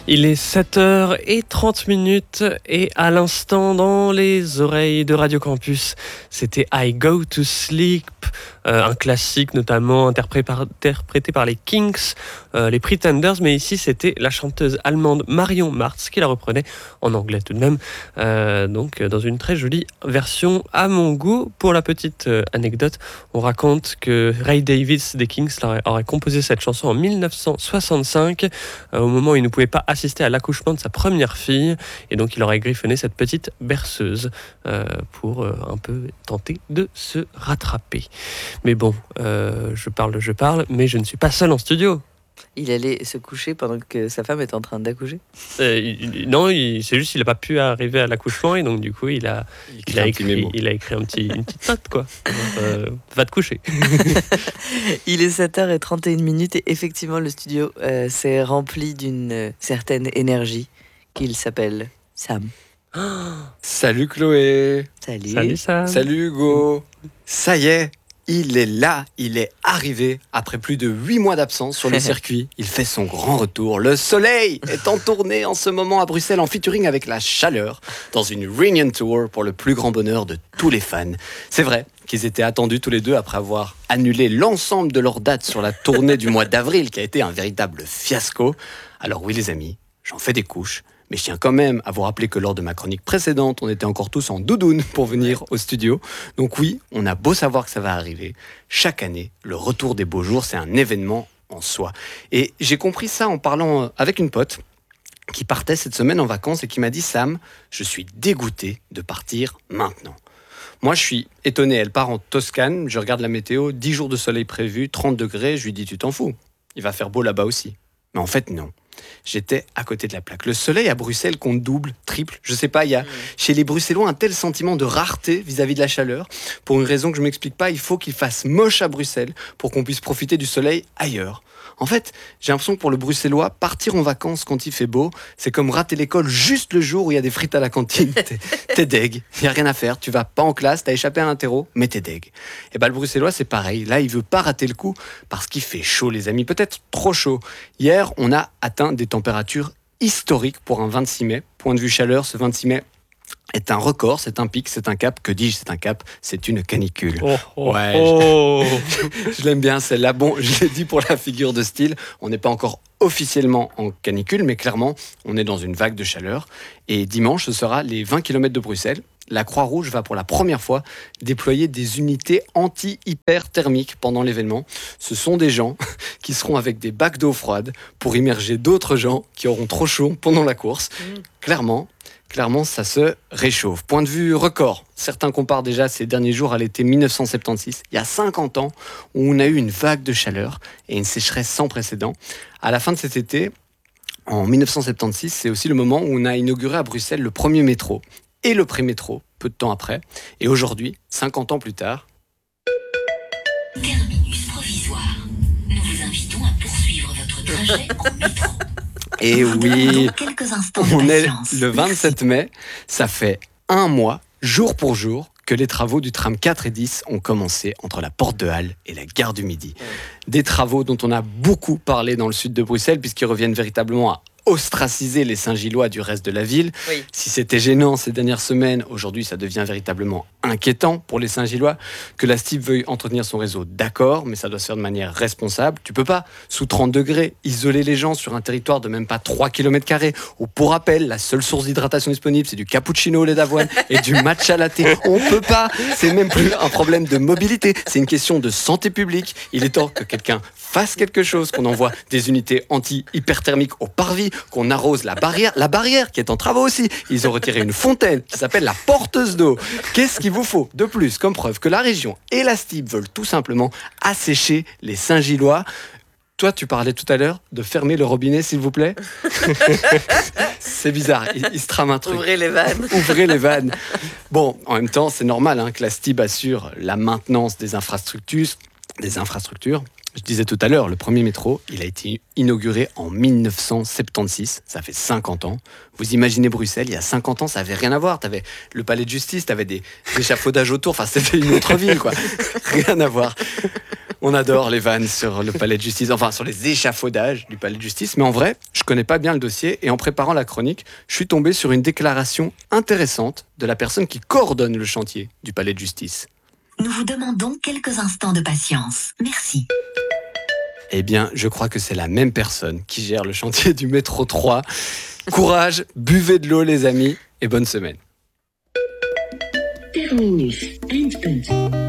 Il est 7h30 et à l'instant dans les oreilles de Radio Campus, c'était I Go to Sleep, un classique notamment interprété par les Kinks, les Pretenders, mais ici c'était la chanteuse allemande Marion Marz qui la reprenait en anglais tout de même, donc dans une très jolie version à mon goût. Pour la petite anecdote, on raconte que Ray Davies des Kinks aurait composé cette chanson en 1965, au moment où il ne pouvait pas assister à l'accouchement de sa première fille, et donc il aurait griffonné cette petite berceuse pour un peu tenter de se rattraper. Mais bon, je parle, mais je ne suis pas seul en studio. Il allait se coucher pendant que sa femme était en train d'accoucher. Non, c'est juste qu'il n'a pas pu arriver à l'accouchement, et donc du coup il a écrit une petite note, quoi. Va te coucher. Il est 7h31 et effectivement le studio s'est rempli d'une certaine énergie qu'il s'appelle Sam. Salut Chloé. Salut Sam. Salut Hugo. Ça y est, il est là, il est arrivé. Après plus de 8 mois d'absence sur le circuit, il fait son grand retour. Le soleil est en tournée en ce moment à Bruxelles en featuring avec la chaleur dans une Reunion Tour pour le plus grand bonheur de tous les fans. C'est vrai qu'ils étaient attendus tous les deux après avoir annulé l'ensemble de leurs dates sur la tournée du mois d'avril qui a été un véritable fiasco. Alors oui les amis, j'en fais des couches. Mais je tiens quand même à vous rappeler que lors de ma chronique précédente, on était encore tous en doudoune pour venir au studio. Donc oui, on a beau savoir que ça va arriver. Chaque année, le retour des beaux jours, c'est un événement en soi. Et j'ai compris ça en parlant avec une pote qui partait cette semaine en vacances et qui m'a dit « Sam, je suis dégoûté de partir maintenant ». Moi, je suis étonné. Elle part en Toscane, je regarde la météo, 10 jours de soleil prévus, 30 degrés. Je lui dis « Tu t'en fous, il va faire beau là-bas aussi ». Mais en fait, non. J'étais à côté de la plaque. Le soleil à Bruxelles compte double, triple, je sais pas, il y a chez les Bruxellois un tel sentiment de rareté vis-à-vis de la chaleur. Pour une raison que je m'explique pas, il faut qu'il fasse moche à Bruxelles pour qu'on puisse profiter du soleil ailleurs. En fait, j'ai l'impression que pour le Bruxellois, partir en vacances quand il fait beau, c'est comme rater l'école juste le jour où il y a des frites à la cantine. T'es deg, il n'y a rien à faire, tu vas pas en classe, t'as échappé à l'interro, mais t'es deg. Et le Bruxellois, c'est pareil. Là, il veut pas rater le coup parce qu'il fait chaud, les amis, peut-être trop chaud. Hier, on a atteint des températures historiques pour un 26 mai. Point de vue chaleur, ce 26 mai est un record, c'est un pic, c'est un cap. Que dis-je, c'est un cap, c'est une canicule. Je l'aime bien celle-là. Bon, je l'ai dit pour la figure de style, on n'est pas encore officiellement en canicule, mais clairement, on est dans une vague de chaleur. Et dimanche, ce sera les 20 km de Bruxelles. La Croix-Rouge va pour la première fois déployer des unités anti-hyperthermiques pendant l'événement. Ce sont des gens qui seront avec des bacs d'eau froide pour immerger d'autres gens qui auront trop chaud pendant la course. Clairement, ça se réchauffe. Point de vue record, certains comparent déjà ces derniers jours à l'été 1976, il y a 50 ans, où on a eu une vague de chaleur et une sécheresse sans précédent. À la fin de cet été, en 1976, c'est aussi le moment où on a inauguré à Bruxelles le premier métro et le pré-métro, peu de temps après. Et aujourd'hui, 50 ans plus tard... Terminus provisoire. Nous vous invitons à poursuivre votre trajet en métro. Et oui, on est le 27 Merci. mai, ça fait un mois, jour pour jour, que les travaux du tram 4 et 10 ont commencé entre la porte de Halle et la gare du Midi. Des travaux dont on a beaucoup parlé dans le sud de Bruxelles, puisqu'ils reviennent véritablement à ostraciser les Saint-Gillois du reste de la ville. Oui. Si c'était gênant ces dernières semaines, aujourd'hui ça devient véritablement inquiétant pour les Saint-Gillois. Que la STIB veuille entretenir son réseau, d'accord, mais ça doit se faire de manière responsable. Tu peux pas, sous 30 degrés, isoler les gens sur un territoire de même pas 3 km², où pour rappel, la seule source d'hydratation disponible, c'est du cappuccino au lait d'avoine et du matcha latte. On peut pas, c'est même plus un problème de mobilité, c'est une question de santé publique. Il est temps que quelqu'un fasse quelque chose, qu'on envoie des unités anti-hyperthermiques au parvis, qu'on arrose la barrière qui est en travaux aussi. Ils ont retiré une fontaine qui s'appelle la porteuse d'eau. Qu'est-ce qu'il vous faut de plus comme preuve que la région et la STIB veulent tout simplement assécher les Saint-Gillois? Toi, tu parlais tout à l'heure de fermer le robinet, s'il vous plaît. C'est bizarre, il se trame un truc. Ouvrez les vannes. Ouvrez les vannes. Bon, en même temps, c'est normal que la STIB assure la maintenance des infrastructures. Je disais tout à l'heure, le premier métro, il a été inauguré en 1976, ça fait 50 ans. Vous imaginez Bruxelles, il y a 50 ans, ça n'avait rien à voir. Tu avais le palais de justice, tu avais des échafaudages autour, enfin c'était une autre ville, quoi. Rien à voir. On adore les vannes sur le palais de justice, enfin sur les échafaudages du palais de justice, mais en vrai, je connais pas bien le dossier et en préparant la chronique, je suis tombé sur une déclaration intéressante de la personne qui coordonne le chantier du palais de justice. Nous vous demandons quelques instants de patience. Merci. Eh bien, je crois que c'est la même personne qui gère le chantier du métro 3. Courage, buvez de l'eau les amis et bonne semaine. Terminus, endpunt.